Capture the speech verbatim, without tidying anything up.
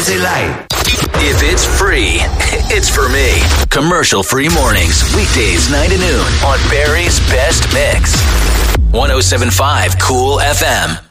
Jersey Light. If it's free, it's for me. Commercial-free mornings, weekdays nine to noon on Barry's Best Mix. one oh seven point five Cool F M.